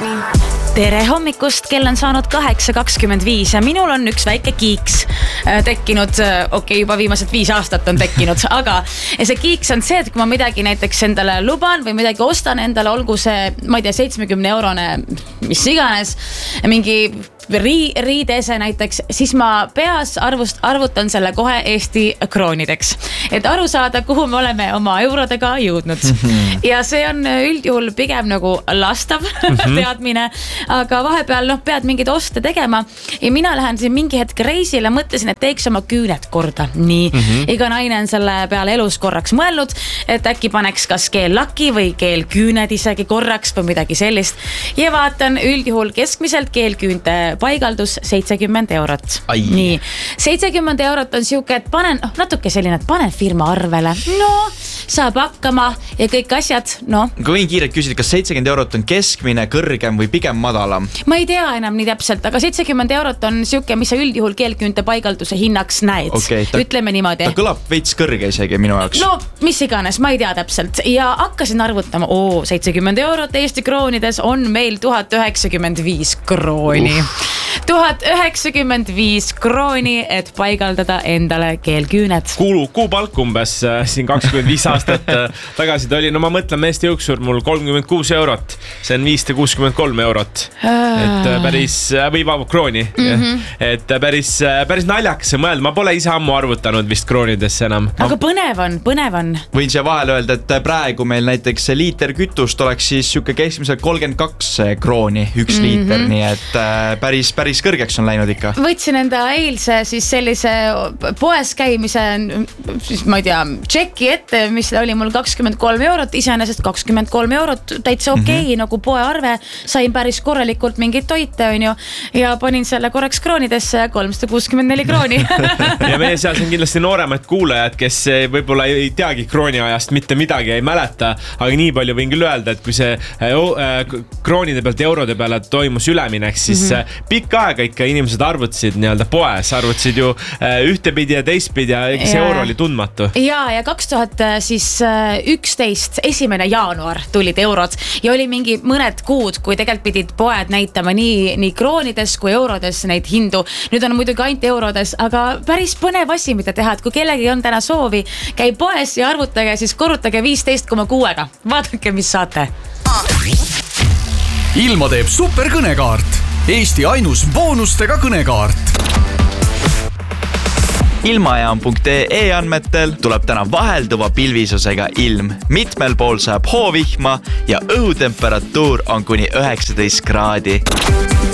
Tere hommikust, kell on saanud 8.25 ja minul on üks väike kiiks tekkinud, juba viimased 5 aastat on tekkinud, aga see kiiks on see, et kui ma midagi näiteks endale luban või midagi ostan endale, olgu see, ma ei tea, 70-eurone, mis iganes, mingi riidese näiteks, siis ma peas arvutan selle kohe Eesti kroonideks, et aru saada, kuhu me oleme oma eurodega jõudnud. Ja see on üldjuhul pigem nagu lastav teadmine, aga vahepeal pead mingid oste tegema ja mina lähen siin mingi hetk reisile, mõtlesin, et teeks oma küüned korda. Nii, iga naine on selle peale elus korraks mõelnud, et äkki paneks kas keellaki või keelküüned isegi korraks või midagi sellist. Ja vaatan üldjuhul keskmiselt keelküünte paigaldus 70 eurot. Nii, 70 eurot on siuke, et panen natuke selline, et panen firma arvele. No, saab hakkama ja kõik asjad, Kui võin kiirelt küsida, kas 70 eurot on keskmine, kõrgem või pigem madalam? Ma ei tea enam nii täpselt, aga 70 eurot on siuke, mis sa üldjuhul keelküünte paigalduse hinnaks näed. Ütleme niimoodi. Ta kõlab veits kõrge isegi minu jaoks. No, mis iganes, ma ei tea täpselt. Ja hakkasin arvutama, 70 eurot Eesti kroonides on meil 1095 krooni. 1095 krooni, et paigaldada endale keelküüned. Kuupalk umbes siin 25 aastat tagasi ta oli, ma mõtlen meeste jõuksur mul 36 eurot. See on 563 eurot. Et päris, või krooni. Et päris naljakas mõelda. Ma pole ise ammu arvutanud vist kroonidesse enam. Aga põnev on. Võin siia vahel öelda, et praegu meil näiteks liiter kütust oleks siis siuke keskmiselt 32 krooni, 1 liiter, nii et päris kõrgeks on läinud ikka. Võtsin enda eilse siis sellise poes käimise, siis ma ei tea, tšeki ette, mis oli mul 23 eurot, iseenesest 23 eurot, täitsa okei, nagu poearve, sain päris korralikult mingit toite, on ju, ja panin selle korraks kroonidesse 364 krooni. Ja meie seas on kindlasti nooremad kuulajad, kes võib-olla ei teagi krooni ajast mitte midagi, ei mäleta, aga nii palju võin küll öelda, et kui see kroonide pealt eurode peale toimus üleminek, siis pikka aega ikka inimesed arvutasid nii-öelda poes, arvutasid ju ühtepidi ja teistpidi ja see euro oli tundmatu. Ja 2011, 1. jaanuar tulid eurod ja oli mingi mõned kuud, kui tegelikult pidid poed näitama nii kroonides kui eurodes neid hindu. Nüüd on muidugi ainult eurodes, aga päris põnev asi, mida teha, et kui kellegi on täna soovi, käi poes ja arvutage, siis korrutage 15,6-ga. Vaadake, mis saate. Ilma teeb superkõnekaart. Eesti ainus boonustega kõnekaart. Ilmajaam.ee andmetel tuleb täna vahelduva pilvisusega ilm. Mitmel pool saab hoovihma ja õhutemperatuur on kuni 19 kraadi.